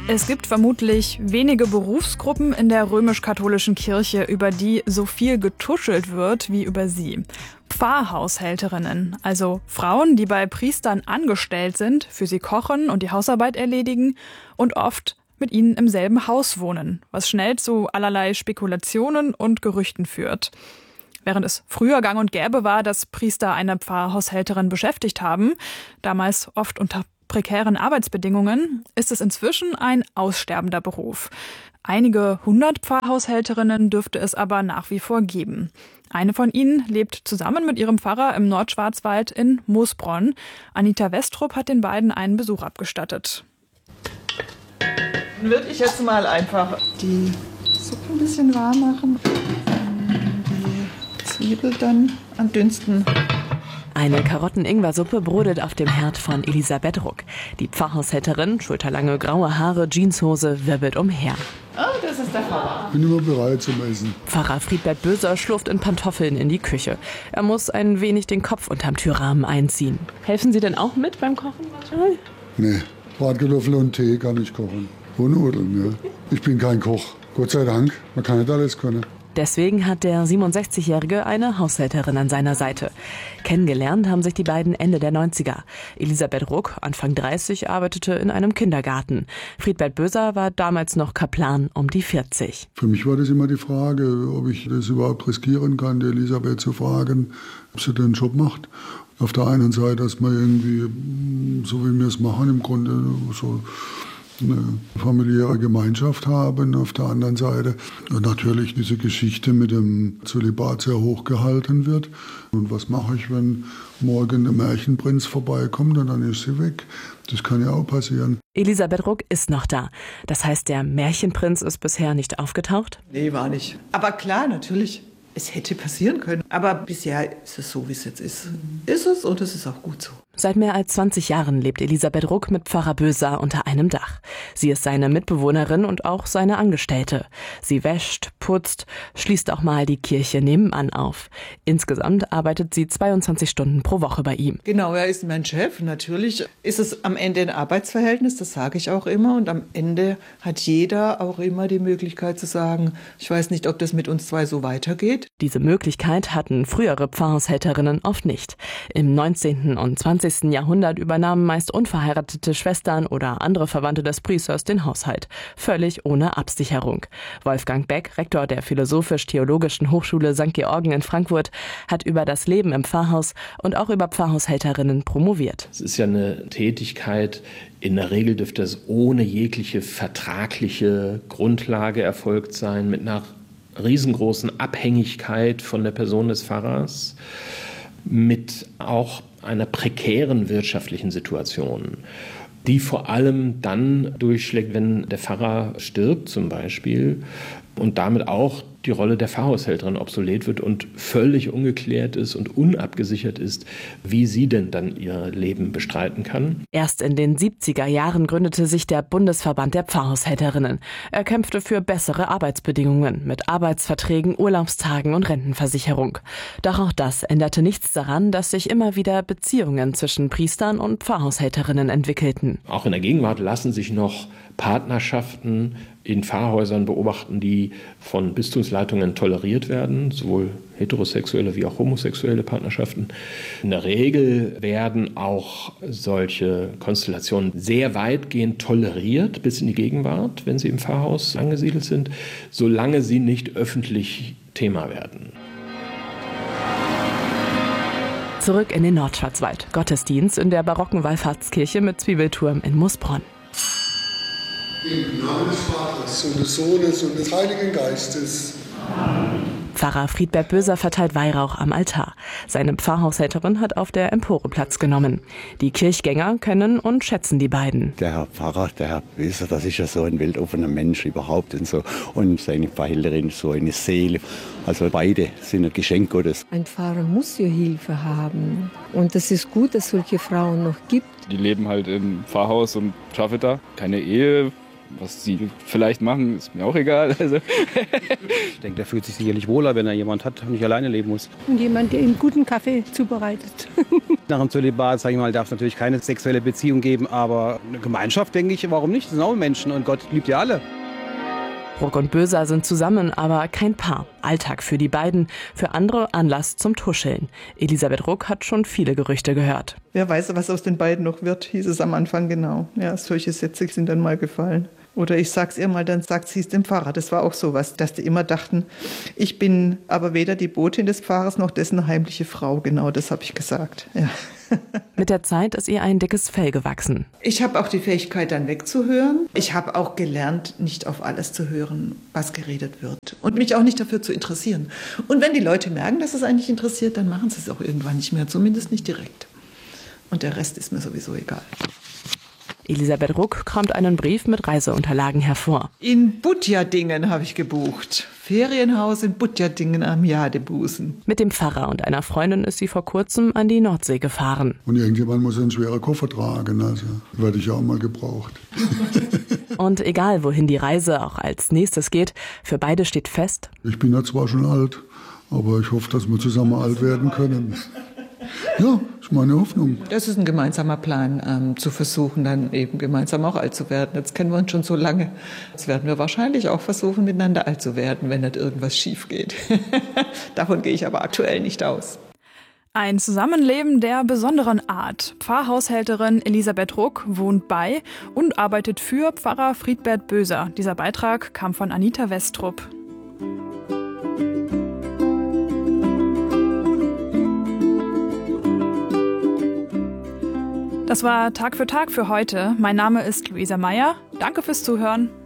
Es gibt vermutlich wenige Berufsgruppen in der römisch-katholischen Kirche, über die so viel getuschelt wird wie über sie. Pfarrhaushälterinnen, also Frauen, die bei Priestern angestellt sind, für sie kochen und die Hausarbeit erledigen und oft mit ihnen im selben Haus wohnen, was schnell zu allerlei Spekulationen und Gerüchten führt. Während es früher gang und gäbe war, dass Priester eine Pfarrhaushälterin beschäftigt haben, damals oft unter prekären Arbeitsbedingungen, ist es inzwischen ein aussterbender Beruf. Einige 100 Pfarrhaushälterinnen dürfte es aber nach wie vor geben. Eine von ihnen lebt zusammen mit ihrem Pfarrer im Nordschwarzwald in Moosbronn. Anita Westrup hat den beiden einen Besuch abgestattet. Dann würde ich jetzt mal einfach die Suppe ein bisschen warm machen. Die Zwiebel dann andünsten. Eine Karotten-Ingwer-Suppe brodelt auf dem Herd von Elisabeth Ruck. Die Pfarrhaushälterin, schulterlange graue Haare, Jeanshose, wirbelt umher. Oh, das ist der Pfarrer. Ich bin immer bereit zum Essen. Pfarrer Friedbert Böser schlurft in Pantoffeln in die Küche. Er muss ein wenig den Kopf unterm Türrahmen einziehen. Helfen Sie denn auch mit beim Kochen manchmal? Nee, Bratkartoffeln und Tee kann ich kochen. Und Nudeln, ja. Ich bin kein Koch. Gott sei Dank, man kann nicht alles können. Deswegen hat der 67-Jährige eine Haushälterin an seiner Seite. Kennengelernt haben sich die beiden Ende der 90er. Elisabeth Ruck, Anfang 30, arbeitete in einem Kindergarten. Friedbert Böser war damals noch Kaplan um die 40. Für mich war das immer die Frage, ob ich das überhaupt riskieren kann, die Elisabeth zu fragen, ob sie den Job macht. Auf der einen Seite, dass man irgendwie, so wie wir es machen, im Grunde so eine familiäre Gemeinschaft haben, auf der anderen Seite und natürlich diese Geschichte mit dem Zölibat sehr hoch gehalten wird. Und was mache ich, wenn morgen der Märchenprinz vorbeikommt und dann ist sie weg? Das kann ja auch passieren. Elisabeth Ruck ist noch da. Das heißt, der Märchenprinz ist bisher nicht aufgetaucht? Nee, war nicht. Aber klar, natürlich. Es hätte passieren können. Aber bisher ist es so, wie es jetzt ist. Ist es und es ist auch gut so. Seit mehr als 20 Jahren lebt Elisabeth Ruck mit Pfarrer Böser unter einem Dach. Sie ist seine Mitbewohnerin und auch seine Angestellte. Sie wäscht, putzt, schließt auch mal die Kirche nebenan auf. Insgesamt arbeitet sie 22 Stunden pro Woche bei ihm. Genau, er ist mein Chef. Natürlich ist es am Ende ein Arbeitsverhältnis, das sage ich auch immer. Und am Ende hat jeder auch immer die Möglichkeit zu sagen, ich weiß nicht, ob das mit uns zwei so weitergeht. Diese Möglichkeit hatten frühere Pfarrhaushälterinnen oft nicht. Im 19. und 20. Jahrhundert übernahmen meist unverheiratete Schwestern oder andere Verwandte des Priesters den Haushalt, völlig ohne Absicherung. Wolfgang Beck, Rektor der Philosophisch-Theologischen Hochschule St. Georgen in Frankfurt, hat über das Leben im Pfarrhaus und auch über Pfarrhaushälterinnen promoviert. Es ist ja eine Tätigkeit, in der Regel dürfte es ohne jegliche vertragliche Grundlage erfolgt sein, mit einer riesengroßen Abhängigkeit von der Person des Pfarrers, mit auch einer prekären wirtschaftlichen Situation, die vor allem dann durchschlägt, wenn der Pfarrer stirbt zum Beispiel und damit auch die Rolle der Pfarrhaushälterin obsolet wird und völlig ungeklärt ist und unabgesichert ist, wie sie denn dann ihr Leben bestreiten kann. Erst in den 70er Jahren gründete sich der Bundesverband der Pfarrhaushälterinnen. Er kämpfte für bessere Arbeitsbedingungen mit Arbeitsverträgen, Urlaubstagen und Rentenversicherung. Doch auch das änderte nichts daran, dass sich immer wieder Beziehungen zwischen Priestern und Pfarrhaushälterinnen entwickelten. Auch in der Gegenwart lassen sich noch Partnerschaften in Pfarrhäusern beobachten, die von Bistumsleitungen toleriert werden, sowohl heterosexuelle wie auch homosexuelle Partnerschaften. In der Regel werden auch solche Konstellationen sehr weitgehend toleriert bis in die Gegenwart, wenn sie im Pfarrhaus angesiedelt sind, solange sie nicht öffentlich Thema werden. Zurück in den Nordschwarzwald. Gottesdienst in der barocken Wallfahrtskirche mit Zwiebelturm in Moosbronn. Im Namen des Vaters und des Sohnes und des Heiligen Geistes. Pfarrer Friedbert Böser verteilt Weihrauch am Altar. Seine Pfarrhaushälterin hat auf der Empore Platz genommen. Die Kirchgänger kennen und schätzen die beiden. Der Herr Pfarrer, der Herr Böser, das ist ja so ein weltoffener Mensch überhaupt und so. Und seine Pfarrhälterin, so eine Seele. Also beide sind ein Geschenk Gottes. Ein Pfarrer muss ja Hilfe haben. Und es ist gut, dass es solche Frauen noch gibt. Die leben halt im Pfarrhaus und arbeiten da. Keine Ehe, Was sie vielleicht machen, ist mir auch egal. Also. Ich denke, der fühlt sich sicherlich wohler, wenn er jemand hat und nicht alleine leben muss. Und jemand, der ihm guten Kaffee zubereitet. Nach dem Zölibat, sage ich mal, darf es natürlich keine sexuelle Beziehung geben, aber eine Gemeinschaft, denke ich, warum nicht? Das sind auch Menschen und Gott liebt ja alle. Bruck und Böser sind zusammen, aber kein Paar. Alltag für die beiden, für andere Anlass zum Tuscheln. Elisabeth Ruck hat schon viele Gerüchte gehört. Wer weiß, was aus den beiden noch wird, hieß es am Anfang genau. Ja, solche Sätze sind dann mal gefallen. Oder ich sag's ihr mal, dann sagt sie es dem Pfarrer. Das war auch sowas, dass die immer dachten, ich bin aber weder die Botin des Pfarrers noch dessen heimliche Frau. Genau, das habe ich gesagt. Ja. Mit der Zeit ist ihr ein dickes Fell gewachsen. Ich habe auch die Fähigkeit, dann wegzuhören. Ich habe auch gelernt, nicht auf alles zu hören, was geredet wird. Und mich auch nicht dafür zu interessieren. Und wenn die Leute merken, dass es eigentlich interessiert, dann machen sie es auch irgendwann nicht mehr. Zumindest nicht direkt. Und der Rest ist mir sowieso egal. Elisabeth Ruck kramt einen Brief mit Reiseunterlagen hervor. In Budjadingen habe ich gebucht. Ferienhaus in Budjadingen am Jadebusen. Mit dem Pfarrer und einer Freundin ist sie vor kurzem an die Nordsee gefahren. Und irgendjemand muss einen schweren Koffer tragen, also werde ich auch mal gebraucht. Und egal, wohin die Reise auch als nächstes geht, für beide steht fest: Ich bin ja zwar schon alt, aber ich hoffe, dass wir zusammen alt werden können. Ja, ist meine Hoffnung. Das ist ein gemeinsamer Plan, zu versuchen, dann eben gemeinsam auch alt zu werden. Jetzt kennen wir uns schon so lange. Jetzt werden wir wahrscheinlich auch versuchen, miteinander alt zu werden, wenn nicht irgendwas schief geht. Davon gehe ich aber aktuell nicht aus. Ein Zusammenleben der besonderen Art. Pfarrhaushälterin Elisabeth Ruck wohnt bei und arbeitet für Pfarrer Friedbert Böser. Dieser Beitrag kam von Anita Westrup. Das war Tag für Tag für heute. Mein Name ist Luisa Meyer. Danke fürs Zuhören.